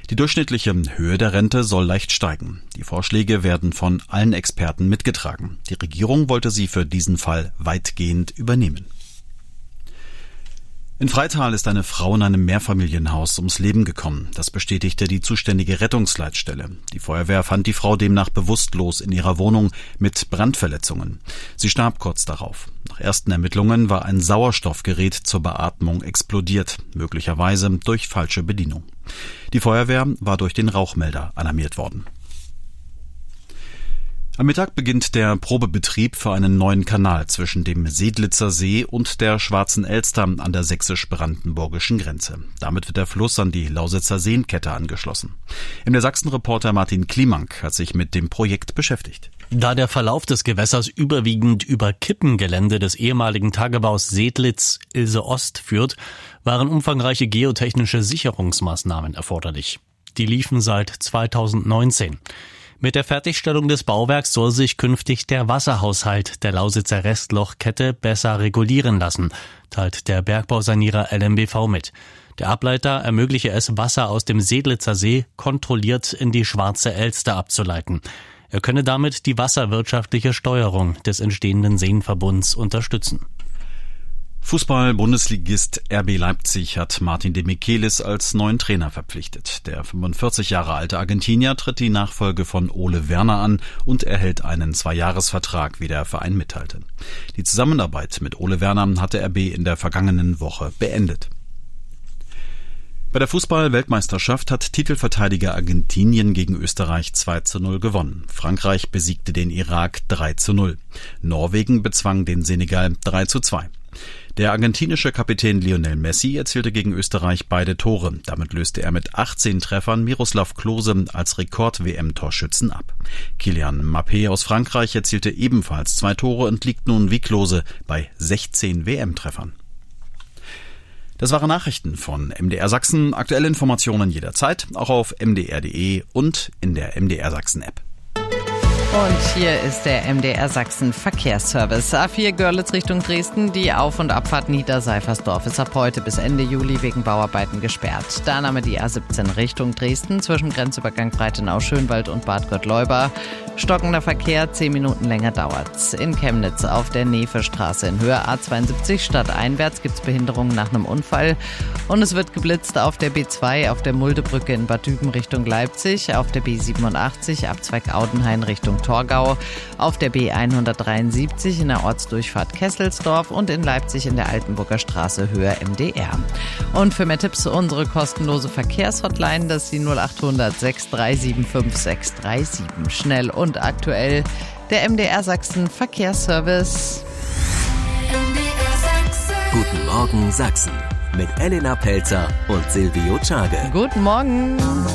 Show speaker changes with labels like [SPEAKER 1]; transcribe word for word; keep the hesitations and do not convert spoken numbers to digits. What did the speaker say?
[SPEAKER 1] Die durchschnittliche Höhe der Rente soll leicht steigen. Die Vorschläge werden von allen Experten mitgetragen. Die Regierung wollte sie für diesen Fall weitgehend übernehmen. In Freital ist eine Frau in einem Mehrfamilienhaus ums Leben gekommen. Das bestätigte die zuständige Rettungsleitstelle. Die Feuerwehr fand die Frau demnach bewusstlos in ihrer Wohnung mit Brandverletzungen. Sie starb kurz darauf. Nach ersten Ermittlungen war ein Sauerstoffgerät zur Beatmung explodiert, möglicherweise durch falsche Bedienung. Die Feuerwehr war durch den Rauchmelder alarmiert worden. Am Mittag beginnt der Probebetrieb für einen neuen Kanal zwischen dem Sedlitzer See und der Schwarzen Elster an der sächsisch-brandenburgischen Grenze. Damit wird der Fluss an die Lausitzer Seenkette angeschlossen. M D R Sachsen-Reporter Martin Klimank hat sich mit dem Projekt beschäftigt.
[SPEAKER 2] Da der Verlauf des Gewässers überwiegend über Kippengelände des ehemaligen Tagebaus Sedlitz-Ilse-Ost führt, waren umfangreiche geotechnische Sicherungsmaßnahmen erforderlich. Die liefen seit zweitausendneunzehn. Mit der Fertigstellung des Bauwerks soll sich künftig der Wasserhaushalt der Lausitzer Restlochkette besser regulieren lassen, teilt der Bergbausanierer L M B V mit. Der Ableiter ermögliche es, Wasser aus dem Sedlitzer See kontrolliert in die Schwarze Elster abzuleiten. Er könne damit die wasserwirtschaftliche Steuerung des entstehenden Seenverbunds unterstützen.
[SPEAKER 1] Fußball-Bundesligist R B Leipzig hat Martin de Michelis als neuen Trainer verpflichtet. Der fünfundvierzig Jahre alte Argentinier tritt die Nachfolge von Ole Werner an und erhält einen Zweijahresvertrag, wie der Verein mitteilte. Die Zusammenarbeit mit Ole Werner hatte R B in der vergangenen Woche beendet. Bei der Fußball-Weltmeisterschaft hat Titelverteidiger Argentinien gegen Österreich zwei zu null gewonnen. Frankreich besiegte den Irak drei zu null. Norwegen bezwang den Senegal drei zu zwei. Der argentinische Kapitän Lionel Messi erzielte gegen Österreich beide Tore. Damit löste er mit achtzehn Treffern Miroslav Klose als Rekord-W M-Torschützen ab. Kylian Mbappé aus Frankreich erzielte ebenfalls zwei Tore und liegt nun wie Klose bei sechzehn W M-Treffern. Das waren Nachrichten von M D R Sachsen. Aktuelle Informationen jederzeit, auch auf m d r punkt d e und in der M D R Sachsen App.
[SPEAKER 3] Und hier ist der M D R Sachsen Verkehrsservice. A vier Görlitz Richtung Dresden. Die Auf- und Abfahrt Niederseifersdorf ist ab heute bis Ende Juli wegen Bauarbeiten gesperrt. Danach die A siebzehn Richtung Dresden zwischen Grenzübergang Breitenau-Schönwald und Bad Gottleuba. Stockender Verkehr, zehn Minuten länger dauert's. In Chemnitz auf der Nevestraße in Höhe A zweiundsiebzig stadteinwärts gibt's Behinderungen nach einem Unfall. Und es wird geblitzt auf der B zwei, auf der Muldebrücke in Bad Düben Richtung Leipzig, auf der B siebenundachtzig Abzweig Audenhain Richtung Torgau, auf der B hundertdreiundsiebzig in der Ortsdurchfahrt Kesselsdorf und in Leipzig in der Altenburger Straße Höhe M D R. Und für mehr Tipps unsere kostenlose Verkehrshotline, das ist die null achthundert sechs drei sieben fünf sechs drei sieben. Schnell und aktuell der M D R Sachsen Verkehrsservice.
[SPEAKER 4] Guten Morgen Sachsen mit Elena Pelzer und Silvio Czage.
[SPEAKER 3] Guten Morgen.